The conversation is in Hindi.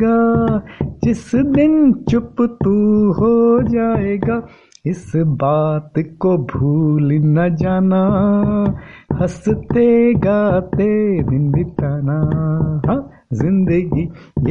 जिस दिन चुप तू हो जाएगा, इस बात को भूल न जाना, हंसते गाते दिन बिताना। हाँ, जिंदगी